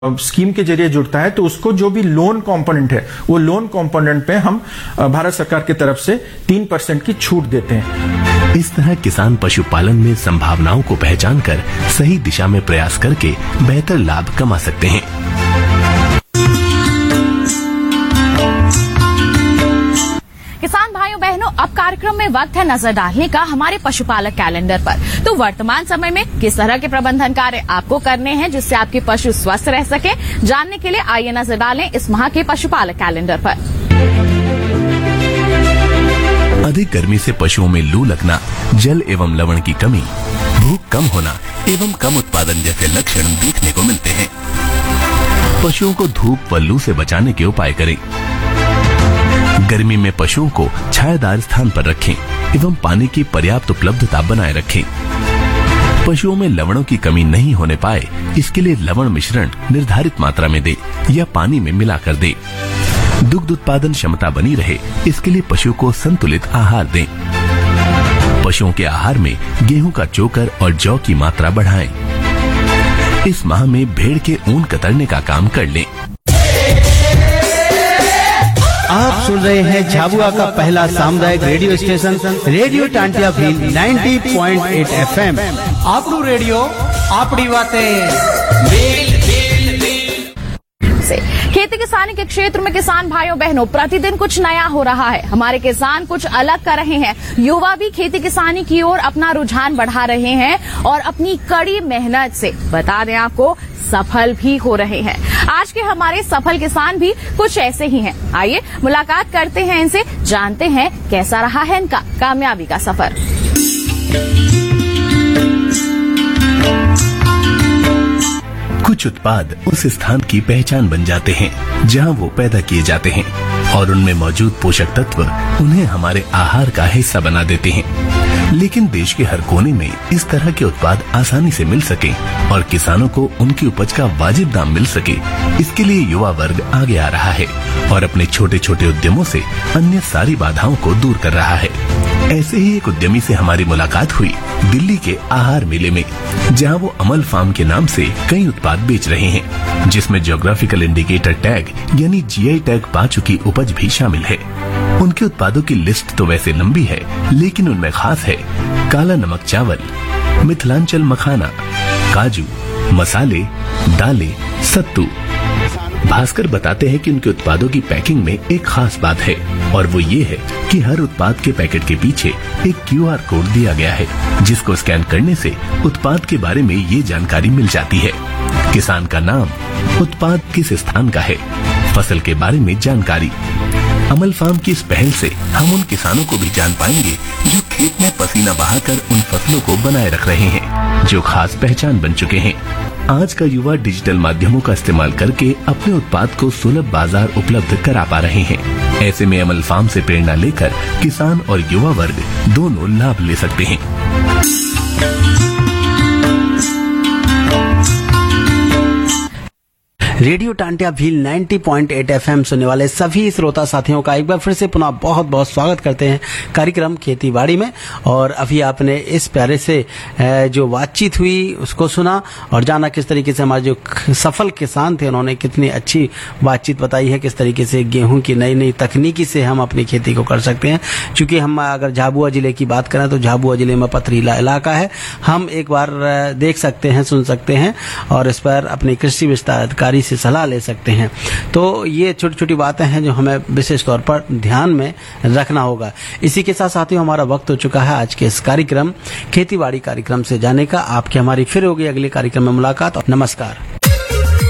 Scheme के जरिए जुड़ता है तो उसको जो भी लोन कंपोनेंट है वो लोन कंपोनेंट पे हम भारत सरकार की तरफ से 3% की छूट देते हैं। इस तरह किसान पशुपालन में संभावनाओं को पहचान कर सही दिशा में प्रयास करके बेहतर लाभ कमा सकते हैं। किसान भाइयों बहनों, अब कार्यक्रम में वक्त है नजर डालने का हमारे पशुपालक कैलेंडर पर। तो वर्तमान समय में किस तरह के प्रबंधन कार्य आपको करने हैं जिससे आपके पशु स्वस्थ रह सके, जानने के लिए आइए नजर डालें इस माह के पशुपालक कैलेंडर पर। अधिक गर्मी से पशुओं में लू लगना, जल एवं लवण की कमी, भूख कम होना एवं कम उत्पादन जैसे लक्षण देखने को मिलते हैं। पशुओं को धूप व लू से बचाने के उपाय करें। गर्मी में पशुओं को छायादार स्थान पर रखें एवं पानी की पर्याप्त उपलब्धता बनाए रखें। पशुओं में लवणों की कमी नहीं होने पाए इसके लिए लवण मिश्रण निर्धारित मात्रा में दे या पानी में मिलाकर दे। दुग्ध उत्पादन क्षमता बनी रहे इसके लिए पशु को संतुलित आहार दें। पशुओं के आहार में गेहूं का चोकर और जौ की मात्रा बढ़ाएं। इस माह में भेड़ के ऊन कतरने का काम कर लें। आप सुन रहे हैं झाबुआ का पहला सामुदायिक radio station radio Tantia Bhil 90.8 FM। आपरू radio आपड़ी बातें। खेती किसानी के क्षेत्र में किसान भाइयों बहनों प्रतिदिन कुछ नया हो रहा है। हमारे किसान कुछ अलग कर रहे हैं। युवा भी खेती किसानी की ओर अपना रुझान बढ़ा रहे हैं और अपनी कड़ी मेहनत से बता दें आपको सफल भी हो रहे हैं। आज के हमारे सफल किसान भी कुछ ऐसे ही हैं। आइए मुलाकात करते हैं इनसे, जानते हैं कैसा रहा है इनका कामयाबी का सफर। कुछ उत्पाद उस स्थान की पहचान बन जाते हैं जहां वो पैदा किए जाते हैं और उनमें मौजूद पोषक तत्व उन्हें हमारे आहार का हिस्सा बना देते हैं। लेकिन देश के हर कोने में इस तरह के उत्पाद आसानी से मिल सके और किसानों को उनकी उपज का वाजिब दाम मिल सके, इसके लिए युवा वर्ग आगे आ रहा है और अपने छोटे छोटे उद्यमों से अन्य सारी बाधाओं को दूर कर रहा है। ऐसे ही एक उद्यमी से हमारी मुलाकात हुई दिल्ली के आहार मेले में, जहां वो अमल फार्म के नाम से कई उत्पाद बेच रहे हैं, जिसमें ज्योग्राफिकल इंडिकेटर टैग यानी जीआई टैग पा चुकी उपज भी शामिल है। उनके उत्पादों की लिस्ट तो वैसे लंबी है, लेकिन उनमें खास है काला नमक चावल, मिथिलांचल मखाना, काजू, मसाले, दालें, सत्तू। भास्कर बताते हैं कि उनके उत्पादों की पैकिंग में एक खास बात है और वो ये है कि हर उत्पाद के पैकेट के पीछे एक QR कोड दिया गया है, जिसको स्कैन करने से उत्पाद के बारे में ये जानकारी मिल जाती है। किसान का नाम, उत्पाद किस स्थान का है, फसल के बारे में जानकारी। अमल फार्म की इस पहल से हम उन किसानों को भी जान पाएंगे जो खेत में पसीना बहाकर उन फसलों को बनाए रख रहे हैं, जो खास पहचान बन चुके हैं। आज का युवा डिजिटल माध्यमों का इस्तेमाल करके अपने उत्पाद को सुलभ बाजार उपलब्ध करा पा रहे हैं। ऐसे में अमल फार्म से प्रेरणा लेकर किसान और युवा वर्ग दोनों लाभ ले सकते हैं। रेडियो टांटिया भील 90.8 FM सुनने वाले सभी श्रोता साथियों का एक बार फिर से पुनः बहुत बहुत स्वागत करते हैं कार्यक्रम खेती बाड़ी में। और अभी आपने इस प्यारे से जो बातचीत हुई उसको सुना और जाना किस तरीके से हमारे जो सफल किसान थे उन्होंने कितनी अच्छी बातचीत बताई है, किस तरीके से गेहूं की नई नई तकनीकी से हम अपनी खेती को कर सकते हैं। चूंकि हम अगर झाबुआ जिले की बात करें तो झाबुआ जिले में पथरीला इलाका है, हम एक बार देख सकते हैं, सुन सकते हैं और इस पर अपने कृषि विस्तार अधिकारी से सलाह ले सकते हैं। तो ये छोटी छोटी बातें हैं जो हमें विशेष तौर पर ध्यान में रखना होगा। इसी के साथ साथियों हमारा वक्त हो चुका है आज के इस कार्यक्रम खेती बाड़ी कार्यक्रम से जाने का। आपकी हमारी फिर होगी अगले कार्यक्रम में मुलाकात। नमस्कार।